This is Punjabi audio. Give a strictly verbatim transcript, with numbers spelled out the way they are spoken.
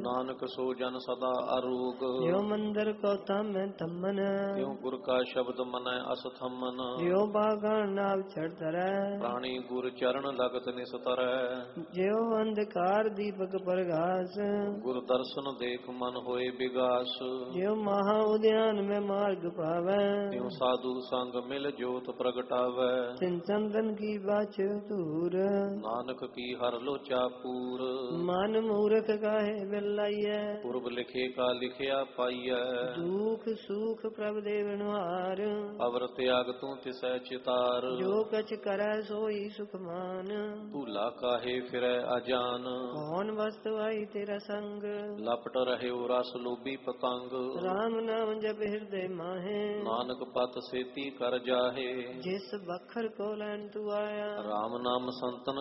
ਨਾਨਕ ਸੋ ਜਨ ਸਦਾ ਅਰੋਗ ਜਿਉ ਮੰਦਰ ਕੋ ਤਾਮੈ ਤਮਨ ਤਿਉ ਗੁਰ ਕਾ ਸ਼ਬਦ ਮਨੈ ਅਸਥਮਨ ਜਿਉ ਬਾਗਾਨ ਨਾਵ ਚੜ ਧਰੈ ਪ੍ਰਾਣੀ ਗੁਰ ਚਰਨ ਲਗਤ ਨਿਸਤਰੈ ਜਿਉ ਅੰਧਕਾਰ ਦੀਪਕ ਪ੍ਰਗਾਸ ਗੁਰ ਦਰਸ਼ਨ ਦੇਖ ਮਨ ਹੋਏ ਬਿਗਾਸ ਜਿਉ ਮਹਾ ਉਦਿਆਨ ਮੈਂ ਮਾਰਗ ਪਾਵੈ ਤਿਉ ਸਾਧੂ ਸੰਗ ਮਿਲ ਜੋਤ ਪ੍ਰਗਟਾਵੈ ਤਿਨ ਚੰਦਨ ਕੀ ਬਾਚ ਧੂਰ ਨਾਨਕ ਕੀ ਹਰ ਲੋਚਾ ਪੂਰ ਮਨ ਮੂਰਖ ਕਾਹੇ ਵਿਲਾਈਐ ਪੁਰਬ ਲਿਖੇ ਕਾ ਲਿਖਿਆ ਪਾਈਐ ਦੁਖ ਸੁਖ ਪ੍ਰਭ ਦੇਵਨਹਾਰ ਅਵਰ ਤਿਆਗ ਤੂੰ ਤਿਸੈ ਚਿਤਾਰ ਜੋ ਕਛ ਕਰੈ ਸੋਈ ਸੁਖਮਾਨ ਭੂਲਾ ਕਾਹੇ ਫਿਰੈ ਅਜਾਨ ਕੌਣ ਵਸਤੁ ਆਈ ਤੇਰਾ ਸੰਗ ਲਪਟ ਰਹਿਓ ਰਸ ਲੋਭੀ ਪਤੰਗ ਰਾਮ ਨਾਮ ਜਪ ਹਿਰਦੇ ਮਾਹੇ ਨਾਨਕ ਪਤ ਸੇਤੀ ਕਰ ਜਾਹੇ ਜਿਸ ਬਖਰ ਕੋ ਲੈਣ ਤੂੰ ਆਇਆ ਰਾਮ ਨਾਮ ਸੰਤਨ